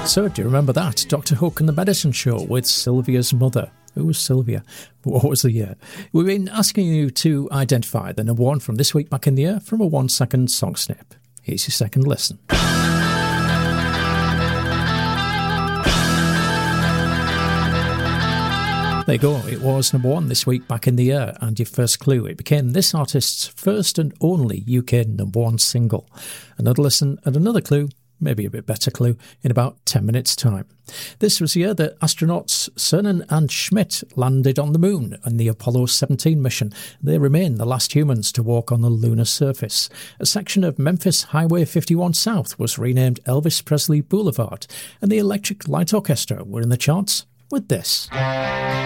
So, do you remember that? Dr. Hook and the Medicine Show with Sylvia's mother. Who was Sylvia? What was the year? We've been asking you to identify the number one from this week back in the year from a 1-second song snip. Here's your second listen. There you go, it was number one this week back in the year, and your first clue, it became this artist's first and only UK number one single. Another listen and another clue, maybe a bit better clue, in about 10 minutes' time. This was the year that astronauts Cernan and Schmidt landed on the moon on the Apollo 17 mission. They remain the last humans to walk on the lunar surface. A section of Memphis Highway 51 South was renamed Elvis Presley Boulevard, and the Electric Light Orchestra were in the charts with this.